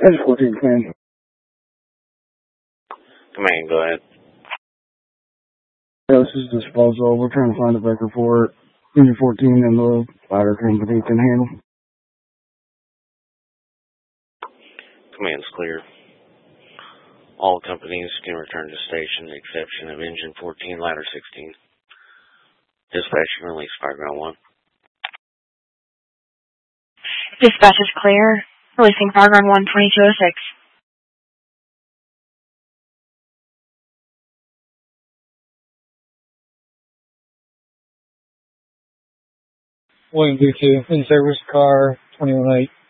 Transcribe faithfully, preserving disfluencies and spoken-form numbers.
Engine fourteen, command. Command, go ahead. Yeah, this is disposal. We're trying to find a breaker for it. Engine fourteen and the ladder company can handle. Command's clear. All companies can return to station, the exception of Engine fourteen, Ladder sixteen. Dispatch can release Fireground one. Dispatch is clear. Releasing Fireground one, twenty-two oh six. William B two, in service car, twenty-one eight.